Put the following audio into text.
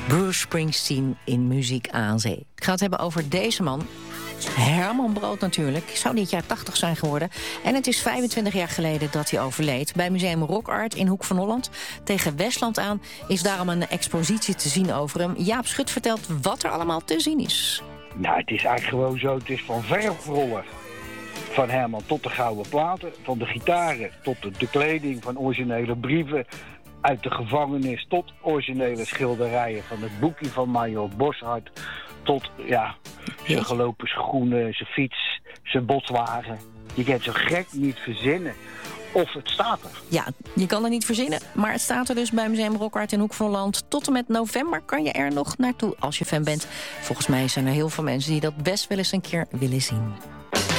Bruce Springsteen in Muziek aan Zee. Ik ga het hebben over deze man. Herman Brood natuurlijk. Zou dit jaar 80 zijn geworden. En het is 25 jaar geleden dat hij overleed. Bij Museum Rock Art in Hoek van Holland tegen Westland aan is daarom een expositie te zien over hem. Jaap Schut vertelt wat er allemaal te zien is. Nou, het is eigenlijk gewoon zo. Het is van verfrollen van Herman tot de gouden platen. Van de gitaren tot de kleding, van originele brieven uit de gevangenis tot originele schilderijen. Van het boekje van Major Boshart tot zijn gelopen schoenen, zijn fiets, zijn boswagen. Je kan het zo gek niet verzinnen. Of het staat er. Ja, je kan het niet verzinnen, maar het staat er dus bij Museum Rock Art in Hoek van Holland. Tot en met november kan je er nog naartoe als je fan bent. Volgens mij zijn er heel veel mensen die dat best wel eens een keer willen zien.